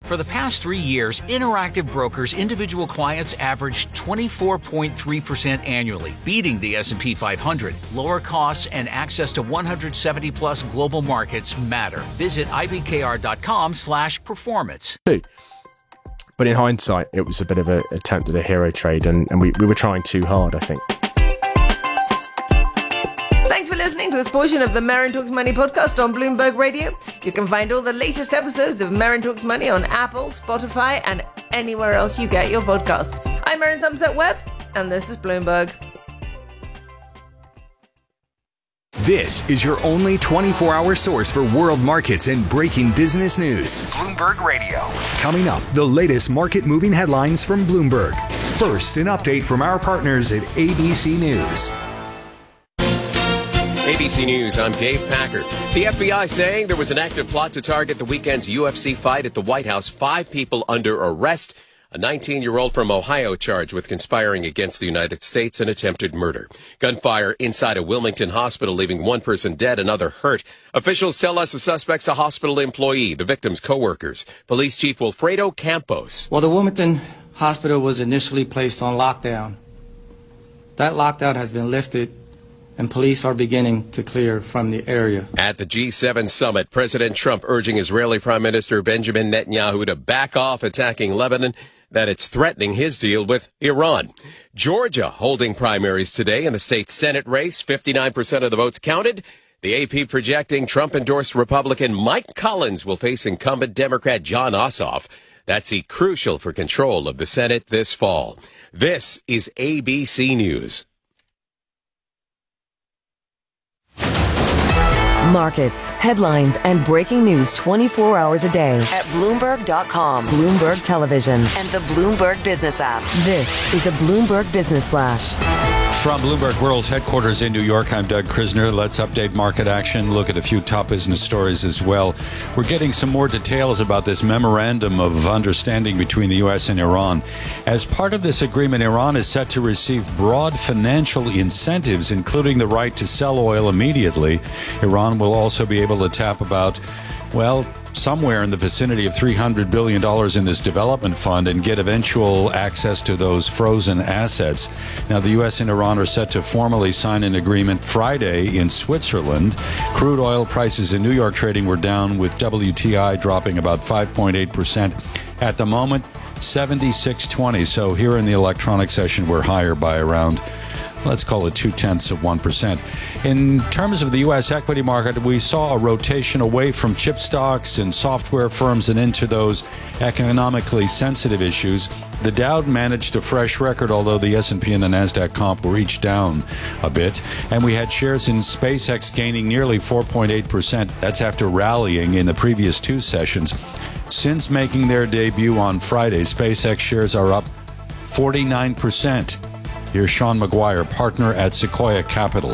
For the past 3 years, Interactive Brokers' individual clients averaged 24.3% annually, beating the S&P 500. Lower costs and access to 170-plus global markets matter. Visit ibkr.com/performance. But in hindsight, it was a bit of an attempt at a hero trade, and we were trying too hard, I think. Thanks for listening to this portion of the Merrin Talks Money podcast on Bloomberg Radio. You can find all the latest episodes of Merrin Talks Money on Apple, Spotify, and anywhere else you get your podcasts. I'm Merrin Somerset Webb, and this is Bloomberg. This is your only 24-hour source for world markets and breaking business news. Bloomberg Radio. Coming up, the latest market-moving headlines from Bloomberg. First, an update from our partners at ABC News. ABC News, I'm Dave Packard. The FBI saying there was an active plot to target the weekend's UFC fight at the White House. 5 people under arrest. A 19-year-old from Ohio charged with conspiring against the United States and attempted murder. Gunfire inside a Wilmington hospital, leaving 1 person dead, another hurt. Officials tell us the suspect's a hospital employee, the victim's co-workers. Police Chief Wilfredo Campos. Well, the Wilmington hospital was initially placed on lockdown. That lockdown has been lifted, and police are beginning to clear from the area. At the G7 summit, President Trump urging Israeli Prime Minister Benjamin Netanyahu to back off attacking Lebanon, that it's threatening his deal with Iran. Georgia holding primaries today in the state Senate race. 59% of the votes counted. The AP projecting Trump-endorsed Republican Mike Collins will face incumbent Democrat Jon Ossoff. That's crucial for control of the Senate this fall. This is ABC News. Markets, headlines, and breaking news 24 hours a day at Bloomberg.com, Bloomberg Television, and the Bloomberg Business app. This is a Bloomberg Business Flash. From Bloomberg World Headquarters in New York, I'm Doug Krisner. Let's update market action, look at a few top business stories as well. We're getting some more details about this memorandum of understanding between the U.S. and Iran. As part of this agreement, Iran is set to receive broad financial incentives, including the right to sell oil immediately. Iran will also be able to tap about, somewhere in the vicinity of $300 billion in this development fund and get eventual access to those frozen assets. Now, the U.S. and Iran are set to formally sign an agreement Friday in Switzerland. Crude oil prices in New York trading were down, with WTI dropping about 5.8%. At the moment, 76.20. So here in the electronic session, we're higher by around, let's call it 0.2%. In terms of the U.S. equity market, we saw a rotation away from chip stocks and software firms and into those economically sensitive issues. The Dow managed a fresh record, although the S&P and the NASDAQ comp were each down a bit. And we had shares in SpaceX gaining nearly 4.8%. That's after rallying in the previous 2 sessions. Since making their debut on Friday, SpaceX shares are up 49%. Here's Sean McGuire, partner at Sequoia Capital.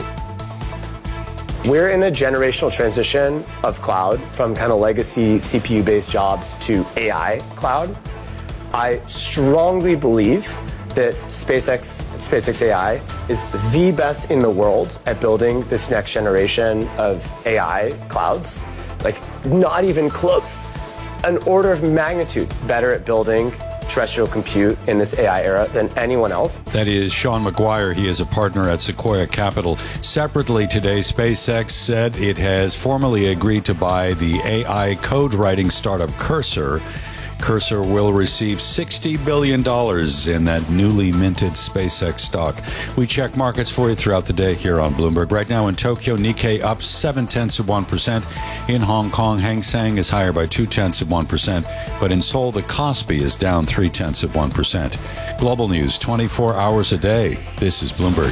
We're in a generational transition of cloud from kind of legacy CPU-based jobs to AI cloud. I strongly believe that SpaceX AI is the best in the world at building this next generation of AI clouds. Like, not even close. An order of magnitude better at building terrestrial compute in this AI era than anyone else. That is Sean McGuire. He is a partner at Sequoia Capital. Separately today, SpaceX said it has formally agreed to buy the AI code writing startup Cursor. Cursor will receive $60 billion in that newly minted SpaceX stock. We check markets for you throughout the day here on Bloomberg. Right now in Tokyo, Nikkei up 0.7%. In Hong Kong, Hang Seng is higher by 0.2%. But in Seoul, the Kospi is down 0.3%. Global news 24 hours a day. This is Bloomberg.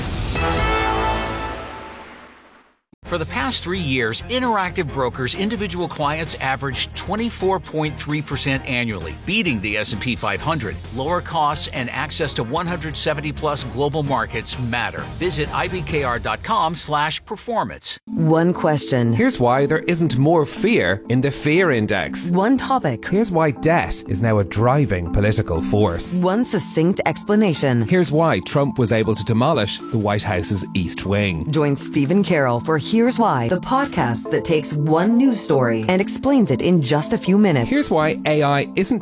For the past 3 years, Interactive Brokers' individual clients averaged 24.3% annually, beating the S&P 500. Lower costs and access to 170-plus global markets matter. Visit ibkr.com/performance. One question. Here's why there isn't more fear in the fear index. One topic. Here's why debt is now a driving political force. One succinct explanation. Here's why Trump was able to demolish the White House's East Wing. Join Stephen Carroll for Here's Why, the podcast that takes one news story and explains it in just a few minutes. Here's why AI isn't